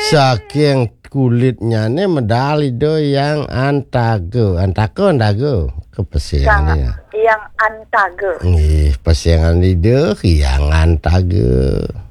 Saking kulitnya nih medali do yang antago kepesengannya. Yang antage. Nih pesengan itu yang antage.